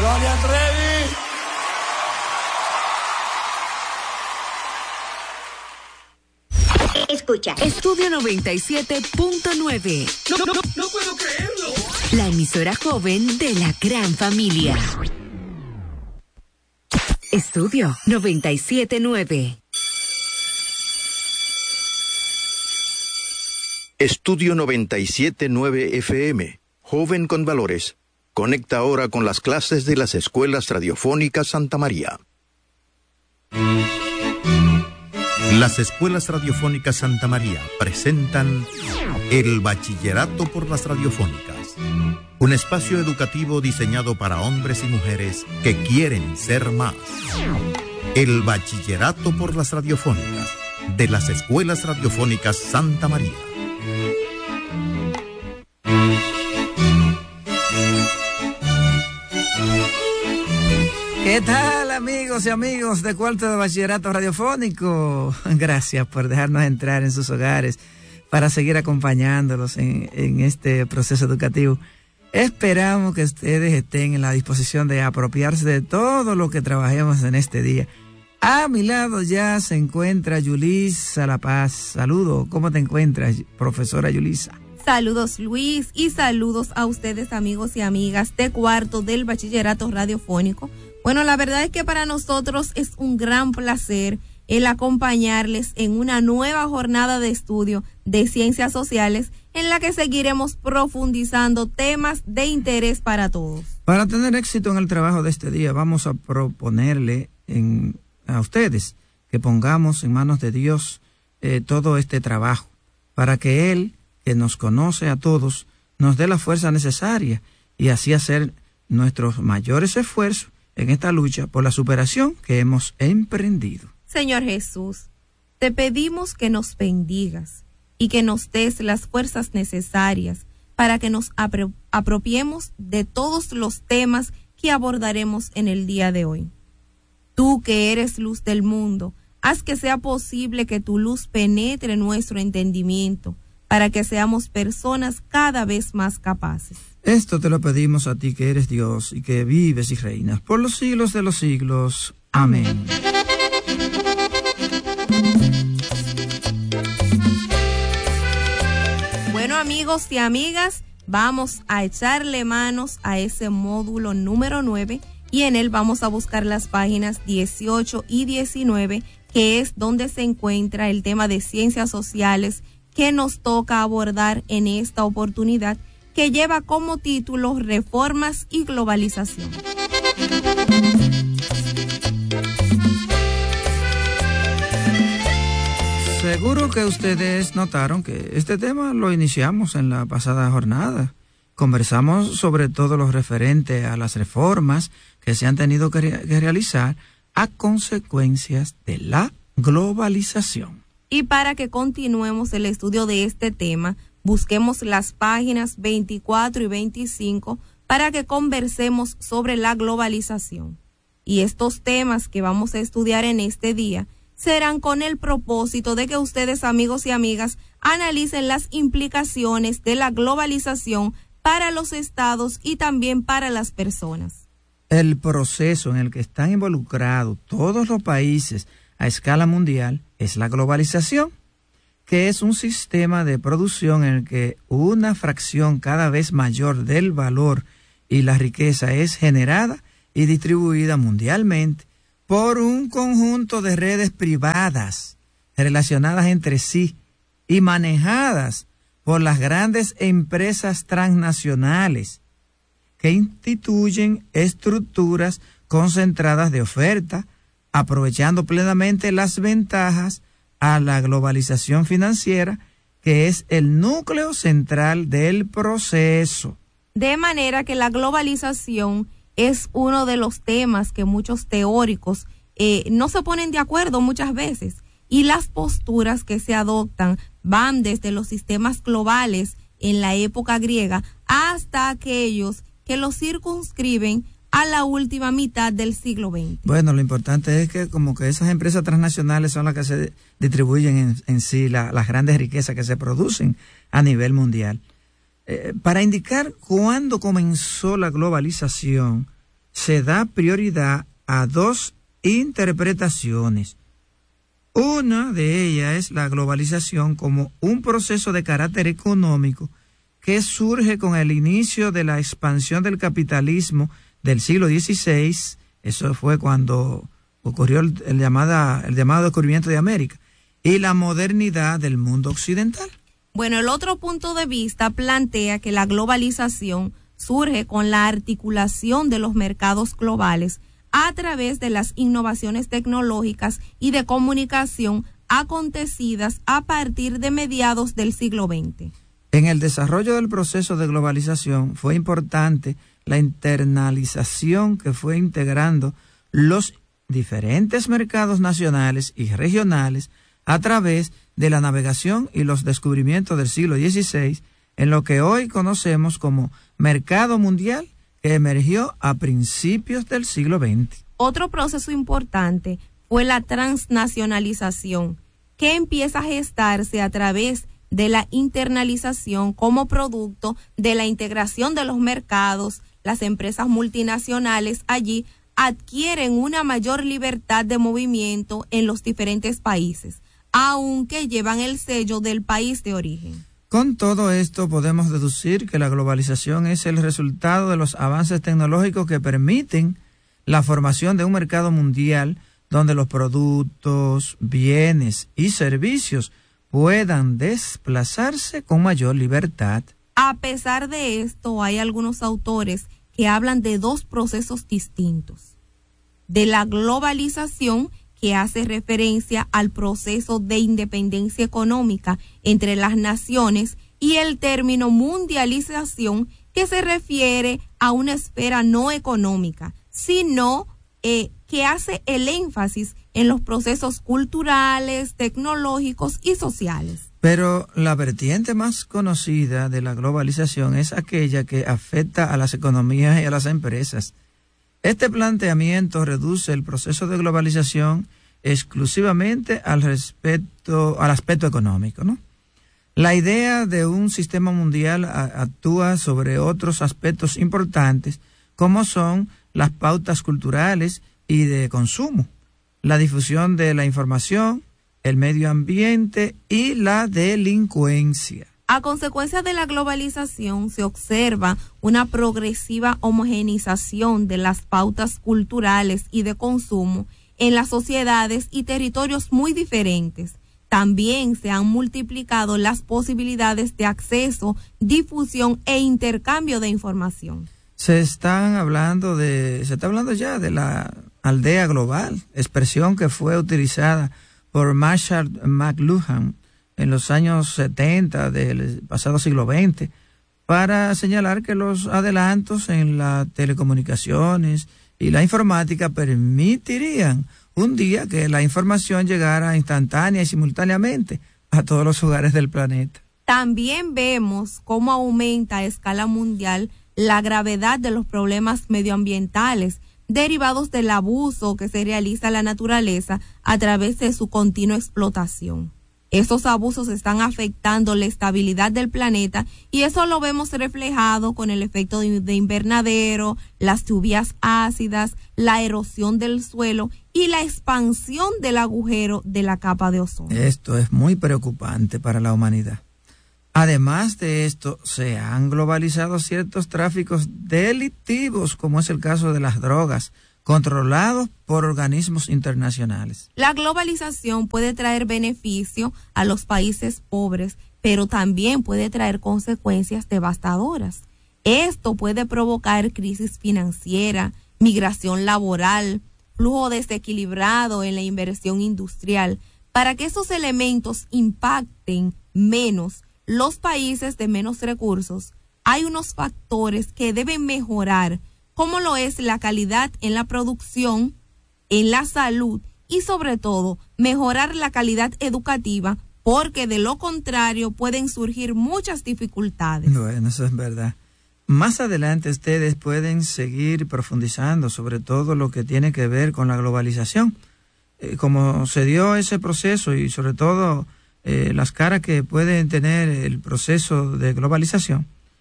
Gloria Trevi. Escucha. Estudio 97.9. No puedo creerlo. La emisora joven de la gran familia. Estudio 97.9. Estudio 97.9 FM. Joven con valores. Conecta ahora con las clases de las escuelas radiofónicas Santa María. Las escuelas radiofónicas Santa María presentan el Bachillerato por las Radiofónicas, un espacio educativo diseñado para hombres y mujeres que quieren ser más. El Bachillerato por las Radiofónicas de las escuelas radiofónicas Santa María. ¿Qué tal, amigos y amigos de Cuarto de Bachillerato Radiofónico? Gracias por dejarnos entrar en sus hogares para seguir acompañándolos en este proceso educativo. Esperamos que ustedes estén en la disposición de apropiarse de todo lo que trabajemos en este día. A mi lado ya se encuentra Yulisa La Paz. Saludos, ¿cómo te encuentras, profesora Yulisa? Saludos, Luis, y saludos a ustedes, amigos y amigas de Cuarto del Bachillerato Radiofónico. Bueno, la verdad es que para nosotros es un gran placer el acompañarles en una nueva jornada de estudio de ciencias sociales en la que seguiremos profundizando temas de interés para todos. Para tener éxito en el trabajo de este día, vamos a proponerle a ustedes que pongamos en manos de Dios todo este trabajo para que Él, que nos conoce a todos, nos dé la fuerza necesaria y así hacer nuestros mayores esfuerzos en esta lucha por la superación que hemos emprendido. Señor Jesús, te pedimos que nos bendigas y que nos des las fuerzas necesarias para que nos apropiemos de todos los temas que abordaremos en el día de hoy. Tú que eres luz del mundo, haz que sea posible que tu luz penetre nuestro entendimiento para que seamos personas cada vez más capaces. Esto te lo pedimos a ti que eres Dios y que vives y reinas por los siglos de los siglos. Amén. Bueno, amigos y amigas, vamos a echarle manos a ese módulo número 9 y en él vamos a buscar las páginas 18 y 19, que es donde se encuentra el tema de ciencias sociales que nos toca abordar en esta oportunidad, que lleva como título Reformas y Globalización. Seguro que ustedes notaron que este tema lo iniciamos en la pasada jornada. Conversamos sobre todo lo referente a las reformas que se han tenido que realizar a consecuencias de la globalización. Y para que continuemos el estudio de este tema, busquemos las páginas 24 y 25 para que conversemos sobre la globalización. Y estos temas que vamos a estudiar en este día serán con el propósito de que ustedes, amigos y amigas, analicen las implicaciones de la globalización para los estados y también para las personas. El proceso en el que están involucrados todos los países a escala mundial es la globalización, que es un sistema de producción en el que una fracción cada vez mayor del valor y la riqueza es generada y distribuida mundialmente por un conjunto de redes privadas relacionadas entre sí y manejadas por las grandes empresas transnacionales que instituyen estructuras concentradas de oferta, aprovechando plenamente las ventajas a la globalización financiera, que es el núcleo central del proceso. De manera que la globalización es uno de los temas que muchos teóricos no se ponen de acuerdo muchas veces, y las posturas que se adoptan van desde los sistemas globales en la época griega hasta aquellos que los circunscriben a la última mitad del siglo XX. Bueno, lo importante es que como que esas empresas transnacionales son las que se distribuyen en sí las grandes riquezas que se producen a nivel mundial. Para indicar cuándo comenzó la globalización, se da prioridad a dos interpretaciones. Una de ellas es la globalización como un proceso de carácter económico que surge con el inicio de la expansión del capitalismo del siglo XVI. Eso fue cuando ocurrió el llamado descubrimiento de América, y la modernidad del mundo occidental. Bueno, el otro punto de vista plantea que la globalización surge con la articulación de los mercados globales a través de las innovaciones tecnológicas y de comunicación acontecidas a partir de mediados del siglo XX. En el desarrollo del proceso de globalización fue importante la internalización que fue integrando los diferentes mercados nacionales y regionales a través de la navegación y los descubrimientos del siglo XVI en lo que hoy conocemos como mercado mundial, que emergió a principios del siglo XX. Otro proceso importante fue la transnacionalización, que empieza a gestarse a través de la internalización como producto de la integración de los mercados. Las empresas multinacionales allí adquieren una mayor libertad de movimiento en los diferentes países, aunque llevan el sello del país de origen. Con todo esto podemos deducir que la globalización es el resultado de los avances tecnológicos que permiten la formación de un mercado mundial donde los productos, bienes y servicios puedan desplazarse con mayor libertad. A pesar de esto, hay algunos autores que hablan de dos procesos distintos: de la globalización, que hace referencia al proceso de independencia económica entre las naciones, y el término mundialización, que se refiere a una esfera no económica, sino que hace el énfasis en los procesos culturales, tecnológicos y sociales. Pero la vertiente más conocida de la globalización es aquella que afecta a las economías y a las empresas. Este planteamiento reduce el proceso de globalización exclusivamente al aspecto económico, ¿no? La idea de un sistema mundial actúa sobre otros aspectos importantes, como son las pautas culturales y de consumo, la difusión de la información, el medio ambiente y la delincuencia. A consecuencia de la globalización se observa una progresiva homogenización de las pautas culturales y de consumo en las sociedades y territorios muy diferentes. También se han multiplicado las posibilidades de acceso, difusión e intercambio de información. Se está hablando ya de la aldea global, expresión que fue utilizada por Marshall McLuhan en los años 70 del pasado siglo XX, para señalar que los adelantos en las telecomunicaciones y la informática permitirían un día que la información llegara instantánea y simultáneamente a todos los hogares del planeta. También vemos cómo aumenta a escala mundial la gravedad de los problemas medioambientales derivados del abuso que se realiza a la naturaleza a través de su continua explotación. Esos abusos están afectando la estabilidad del planeta, y eso lo vemos reflejado con el efecto de invernadero, las lluvias ácidas, la erosión del suelo y la expansión del agujero de la capa de ozono. Esto es muy preocupante para la humanidad. Además de esto, se han globalizado ciertos tráficos delictivos, como es el caso de las drogas, controlados por organismos internacionales. La globalización puede traer beneficio a los países pobres, pero también puede traer consecuencias devastadoras. Esto puede provocar crisis financiera, migración laboral, flujo desequilibrado en la inversión industrial. Para que esos elementos impacten menos los países de menos recursos, hay unos factores que deben mejorar, como lo es la calidad en la producción, en la salud y sobre todo mejorar la calidad educativa, porque de lo contrario pueden surgir muchas dificultades. Bueno, eso es verdad. Más adelante ustedes pueden seguir profundizando sobre todo lo que tiene que ver con la globalización, cómo se dio ese proceso y sobre todo las caras que pueden tener el proceso de globalización.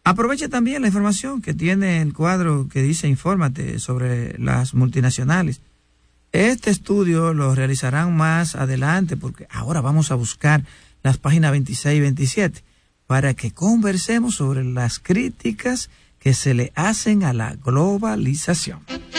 Aproveche también la información que tiene el cuadro que dice Infórmate sobre las multinacionales. Este estudio lo realizarán más adelante porque ahora vamos a buscar las páginas 26 y 27 para que conversemos sobre las críticas que se le hacen a la globalización.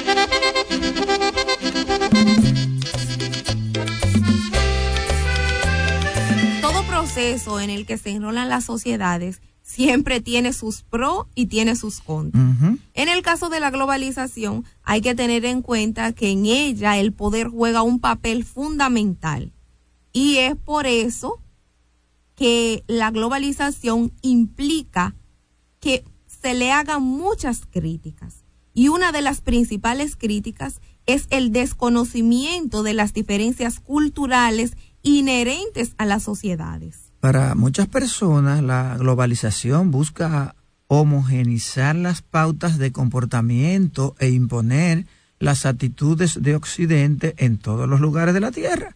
Todo proceso en el que se enrolan las sociedades siempre tiene sus pros y tiene sus contras. En el caso de la globalización, hay que tener en cuenta que en ella el poder juega un papel fundamental. Y es por eso que la globalización implica que se le hagan muchas críticas. Y una de las principales críticas es el desconocimiento de las diferencias culturales inherentes a las sociedades. Para muchas personas, la globalización busca homogeneizar las pautas de comportamiento e imponer las actitudes de Occidente en todos los lugares de la Tierra.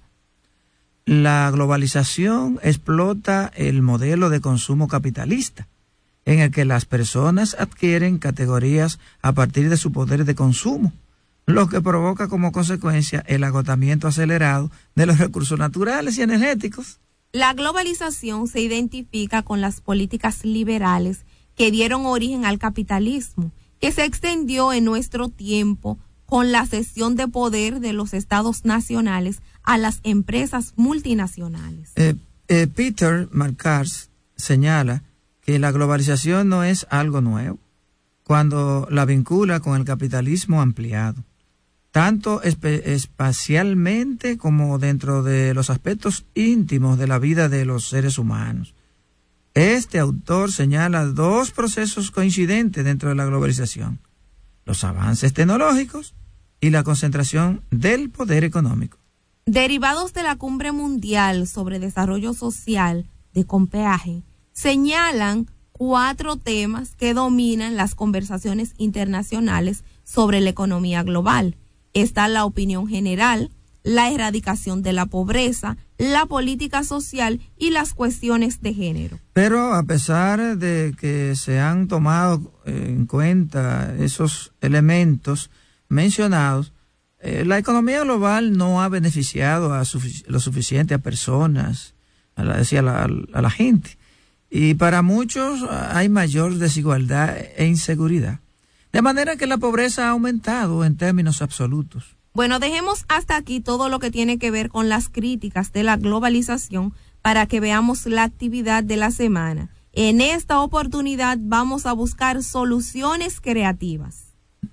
La globalización explota el modelo de consumo capitalista, en el que las personas adquieren categorías a partir de su poder de consumo, lo que provoca como consecuencia el agotamiento acelerado de los recursos naturales y energéticos. La globalización se identifica con las políticas liberales que dieron origen al capitalismo, que se extendió en nuestro tiempo con la cesión de poder de los estados nacionales a las empresas multinacionales. Peter Marcars señala que la globalización no es algo nuevo cuando la vincula con el capitalismo ampliado, tanto espacialmente como dentro de los aspectos íntimos de la vida de los seres humanos. Este autor señala dos procesos coincidentes dentro de la globalización: los avances tecnológicos y la concentración del poder económico. Derivados de la Cumbre Mundial sobre Desarrollo Social de Copenhague, señalan 4 temas que dominan las conversaciones internacionales sobre la economía global. Está la opinión general, la erradicación de la pobreza, la política social y las cuestiones de género. Pero a pesar de que se han tomado en cuenta esos elementos mencionados, la economía global no ha beneficiado lo suficiente a personas, a la gente. Y para muchos hay mayor desigualdad e inseguridad. De manera que la pobreza ha aumentado en términos absolutos. Bueno, dejemos hasta aquí todo lo que tiene que ver con las críticas de la globalización para que veamos la actividad de la semana. En esta oportunidad vamos a buscar soluciones creativas.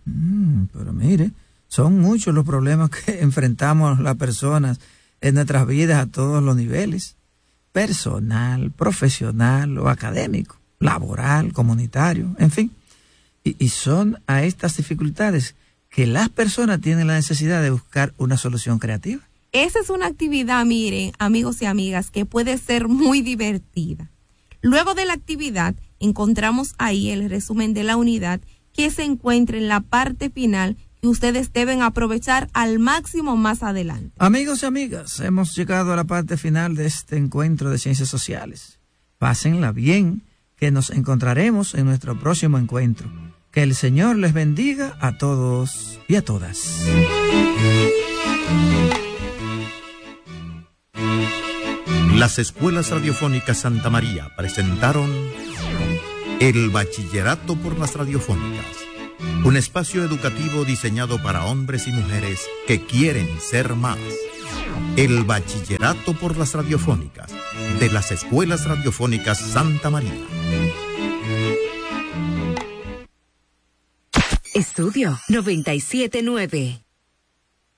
Pero mire, son muchos los problemas que enfrentamos las personas en nuestras vidas a todos los niveles: personal, profesional o académico, laboral, comunitario, en fin. Y son a estas dificultades que las personas tienen la necesidad de buscar una solución creativa. Esa es una actividad, miren, amigos y amigas, que puede ser muy divertida. Luego de la actividad, encontramos ahí el resumen de la unidad que se encuentra en la parte final, que ustedes deben aprovechar al máximo más adelante. Amigos y amigas, hemos llegado a la parte final de este encuentro de ciencias sociales. Pásenla bien, que nos encontraremos en nuestro próximo encuentro. Que el Señor les bendiga a todos y a todas. Las escuelas radiofónicas Santa María presentaron el Bachillerato por las Radiofónicas, un espacio educativo diseñado para hombres y mujeres que quieren ser más. El Bachillerato por las Radiofónicas, de las escuelas radiofónicas Santa María. Estudio 97.9.